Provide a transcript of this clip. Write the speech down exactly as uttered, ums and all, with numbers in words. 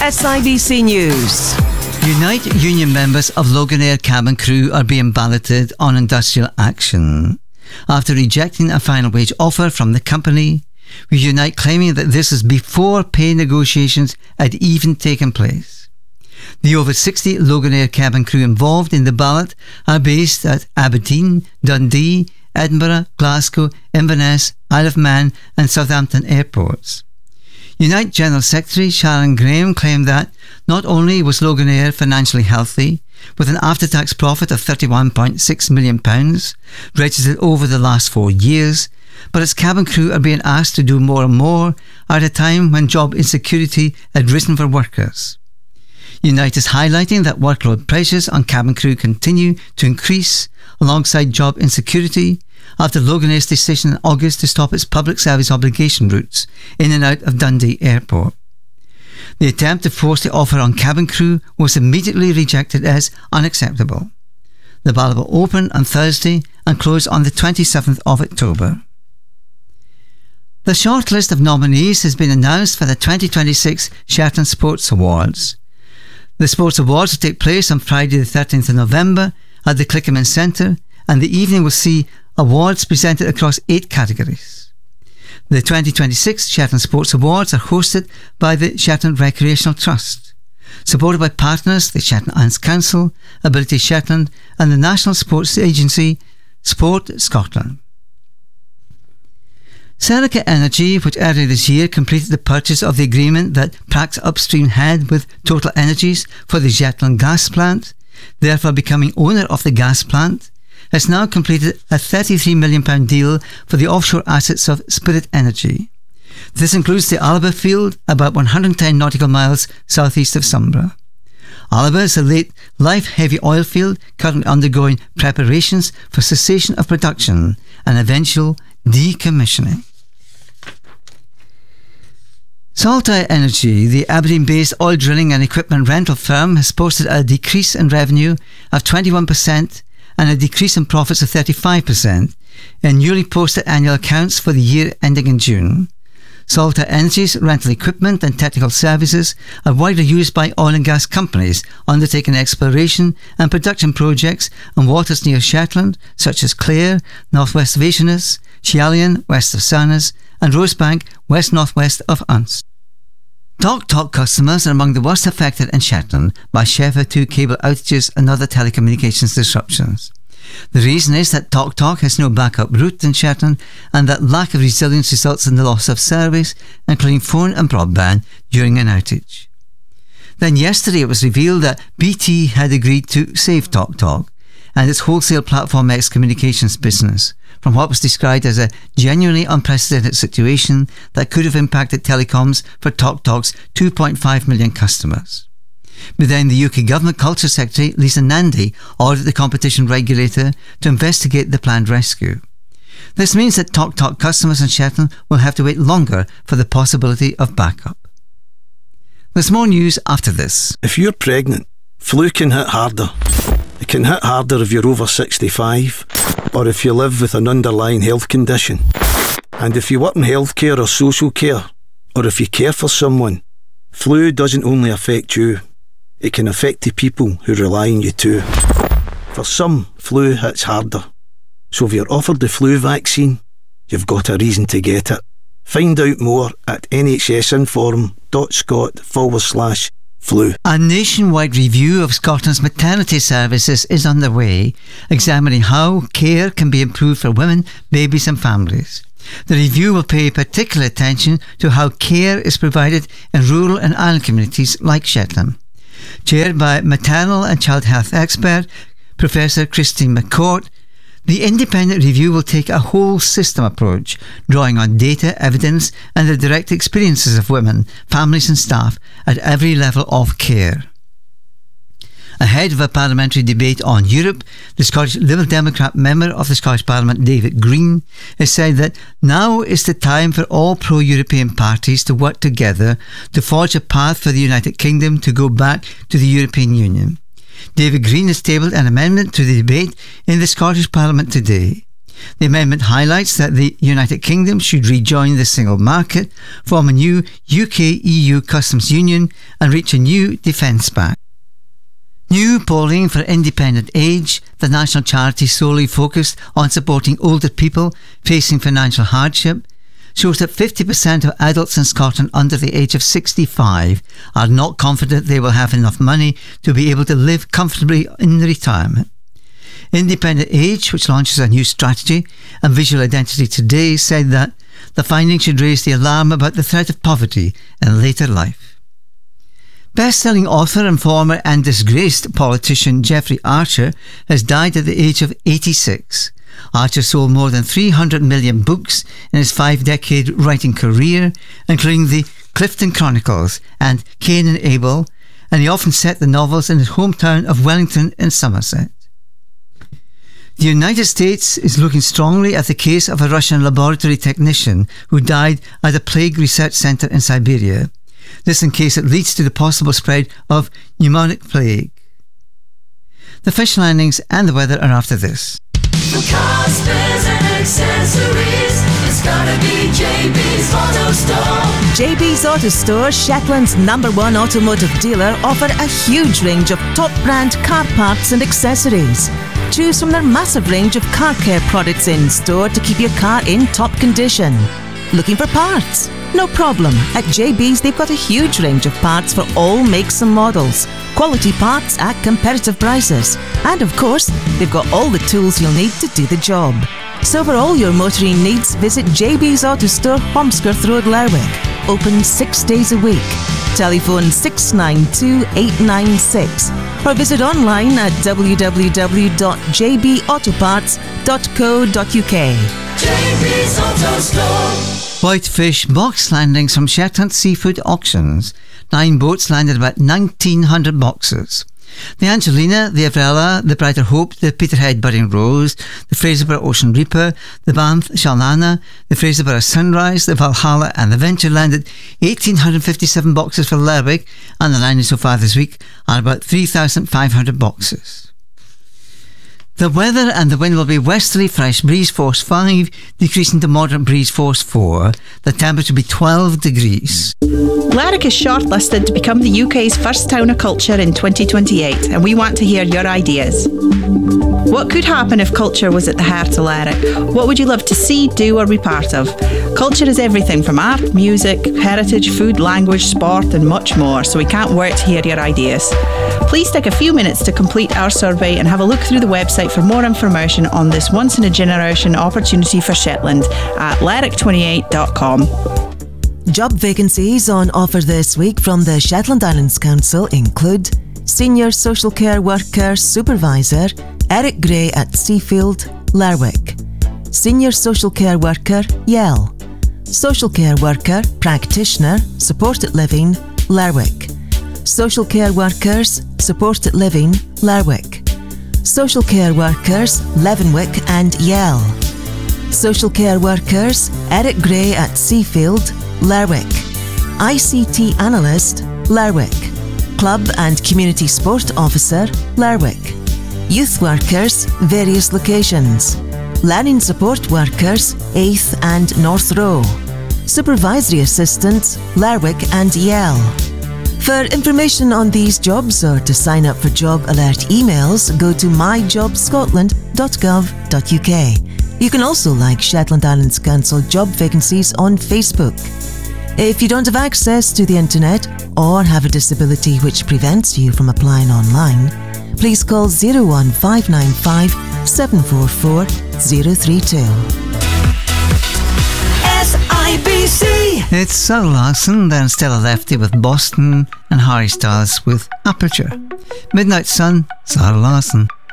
S I B C News. Unite union members of Loganair cabin crew are being balloted on industrial action. After rejecting a final wage offer from the company, with Unite claiming that this is before pay negotiations had even taken place. The over sixty Loganair cabin crew involved in the ballot are based at Aberdeen, Dundee, Edinburgh, Glasgow, Inverness, Isle of Man and Southampton airports. Unite General Secretary Sharon Graham claimed that not only was Loganair financially healthy, with an after-tax profit of thirty-one point six million pounds registered over the last four years, but its cabin crew are being asked to do more and more at a time when job insecurity had risen for workers. Unite is highlighting that workload pressures on cabin crew continue to increase alongside job insecurity after Loganair's decision in August to stop its public service obligation routes in and out of Dundee Airport. The attempt to force the offer on cabin crew was immediately rejected as unacceptable. The ballot will open on Thursday and close on the twenty-seventh of October. The shortlist of nominees has been announced for the twenty twenty-six Shetland Sports Awards. The Sports Awards will take place on Friday the thirteenth of November at the Clickerman Centre, and the evening will see awards presented across eight categories. The twenty twenty-six Shetland Sports Awards are hosted by the Shetland Recreational Trust, supported by partners the Shetland Arts Council, Ability Shetland and the National Sports Agency, Sport Scotland. Serica Energy, which earlier this year completed the purchase of the agreement that Prax Upstream had with Total Energies for the Shetland gas plant, therefore becoming owner of the gas plant, has now completed a thirty-three million pounds deal for the offshore assets of Spirit Energy. This includes the Alba field, about one hundred ten nautical miles southeast of Sombra. Alba is a late life heavy oil field currently undergoing preparations for cessation of production and eventual decommissioning. Saltire Energy, the Aberdeen-based oil drilling and equipment rental firm, has posted a decrease in revenue of twenty-one percent and a decrease in profits of thirty-five percent in newly posted annual accounts for the year ending in June. Saltire Energy's rental equipment and technical services are widely used by oil and gas companies undertaking exploration and production projects on waters near Shetland, such as Clare, northwest of Aitchiness, Cheallion, west of Sarnes, and Rosebank, west-northwest of Unst. Talk Talk customers are among the worst affected in Shetland by Sheffield two cable outages and other telecommunications disruptions. The reason is that Talk Talk has no backup route in Shetland, and that lack of resilience results in the loss of service, including phone and broadband, during an outage. Then yesterday it was revealed that B T had agreed to save Talk Talk and its wholesale platform X Communications business from what was described as a genuinely unprecedented situation that could have impacted telecoms for Talk Talk's two point five million customers. But then the U K Government Culture Secretary Lisa Nandy ordered the competition regulator to investigate the planned rescue. This means that Talk Talk customers in Shetland will have to wait longer for the possibility of backup. There's more news after this. If you're pregnant, flu can hit harder. It can hit harder if you're over sixty-five or if you live with an underlying health condition. And if you work in healthcare or social care, or if you care for someone, flu doesn't only affect you, it can affect the people who rely on you too. For some, flu hits harder. So if you're offered the flu vaccine, you've got a reason to get it. Find out more at nhsinform.scot forward slash flu. A nationwide review of Scotland's maternity services is underway, examining how care can be improved for women, babies and families. The review will pay particular attention to how care is provided in rural and island communities like Shetland. Chaired by maternal and child health expert Professor Christine McCourt, the independent review will take a whole system approach, drawing on data, evidence and the direct experiences of women, families and staff at every level of care. Ahead of a parliamentary debate on Europe, the Scottish Liberal Democrat member of the Scottish Parliament, David Green, has said that now is the time for all pro-European parties to work together to forge a path for the United Kingdom to go back to the European Union. David Green has tabled an amendment to the debate in the Scottish Parliament today. The amendment highlights that the United Kingdom should rejoin the single market, form a new U K E U customs union and reach a new defence pact. New polling for Independent Age, the national charity solely focused on supporting older people facing financial hardship, shows that fifty percent of adults in Scotland under the age of sixty-five are not confident they will have enough money to be able to live comfortably in retirement. Independent Age, which launches a new strategy and visual identity today, said that the findings should raise the alarm about the threat of poverty in later life. Best-selling author and former and disgraced politician Jeffrey Archer has died at the age of eighty-six. Archer sold more than three hundred million books in his five-decade writing career, including the Clifton Chronicles and Cain and Abel, and he often set the novels in his hometown of Wellington in Somerset. The United States is looking strongly at the case of a Russian laboratory technician who died at a plague research centre in Siberia. This in case it leads to the possible spread of pneumonic plague. The fish landings and the weather are after this. For cars, spares and accessories, it's gotta be J B's Auto Store. J B's Auto Store, Shetland's number one automotive dealer, offer a huge range of top brand car parts and accessories. Choose from their massive range of car care products in store to keep your car in top condition. Looking for parts? No problem. At J B's they've got a huge range of parts for all makes and models. Quality parts at competitive prices. And of course, they've got all the tools you'll need to do the job. So for all your motoring needs, visit J B's Auto Store, Holmskirth Road, Lerwick. Open six days a week. Telephone six nine two, eight nine six or visit online at w w w dot j b auto parts dot co dot u k. J B's Auto Store. Whitefish box landings from Shetland Seafood Auctions. Nine boats landed about nineteen hundred boxes. The Angelina, the Avrella, the Brighter Hope, the Peterhead Budding Rose, the Fraserburgh Ocean Reaper, the Banff Shalnana, the Fraserburgh Sunrise, the Valhalla and the Venture landed one thousand eight hundred fifty-seven boxes for Lerwick, and the landings so far this week are about three thousand five hundred boxes. The weather and the wind will be westerly fresh, breeze force five, decreasing to moderate breeze force four. The temperature will be twelve degrees. Lerwick is shortlisted to become the U K's first town of culture in twenty twenty-eight, and we want to hear your ideas. What could happen if culture was at the heart of Lerwick? What would you love to see, do or be part of? Culture is everything from art, music, heritage, food, language, sport and much more, so we can't wait to hear your ideas. Please take a few minutes to complete our survey and have a look through the website for more information on this once-in-a-generation opportunity for Shetland at lerwick twenty-eight dot com. Job vacancies on offer this week from the Shetland Islands Council include Senior Social Care Worker Supervisor Eric Gray at Seafield, Lerwick. Senior Social Care Worker Yell. Social Care Worker Practitioner Supported Living, Lerwick. Social Care Workers Supported Living, Lerwick. Social Care Workers Leavenwick and Yell. Social Care Workers Eric Gray at Seafield, Lerwick. I C T Analyst, Lerwick. Club and Community Sport Officer, Lerwick. Youth Workers, various locations. Learning Support Workers, eighth and North Row. Supervisory Assistants, Lerwick and Yell. For information on these jobs or to sign up for job alert emails, go to my job scotland dot gov dot u k. You can also like Shetland Islands Council job vacancies on Facebook. If you don't have access to the internet or have a disability which prevents you from applying online, please call zero one five nine five, seven four four, zero three two. S I B C. It's Sarah Larson, then Stella Lefty with Boston, and Harry Styles with Aperture. Midnight Sun, Sarah Larson.